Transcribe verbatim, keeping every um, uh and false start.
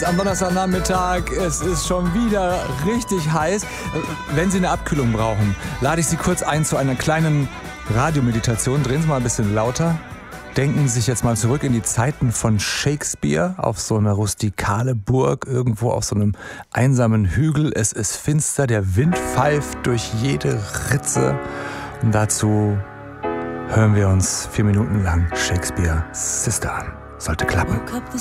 Am Donnerstagnachmittag, es ist schon wieder richtig heiß. Wenn Sie eine Abkühlung brauchen, lade ich Sie kurz ein zu einer kleinen Radiomeditation. Drehen Sie mal ein bisschen lauter. Denken Sie sich jetzt mal zurück in die Zeiten von Shakespeare auf so eine rustikale Burg, irgendwo auf so einem einsamen Hügel. Es ist finster, der Wind pfeift durch jede Ritze. Und dazu hören wir uns vier Minuten lang Shakespeare Sister an. Sollte klappen.